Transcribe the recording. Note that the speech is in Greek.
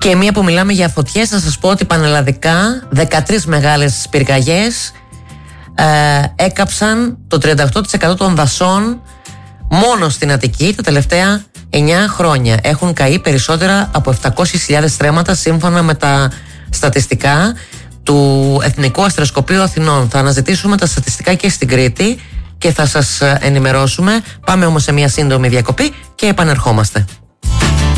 Και μία που μιλάμε για φωτιές, θα σας πω ότι πανελλαδικά 13 μεγάλες πυρκαγιές έκαψαν το 38% των δασών μόνο στην Αττική τα τελευταία 9 χρόνια. Έχουν καεί περισσότερα από 700.000 στρέμματα σύμφωνα με τα στατιστικά του Εθνικού Αστροσκοπείου Αθηνών. Θα αναζητήσουμε τα στατιστικά και στην Κρήτη και θα σας ενημερώσουμε. Πάμε όμως σε μια σύντομη διακοπή και επανερχόμαστε.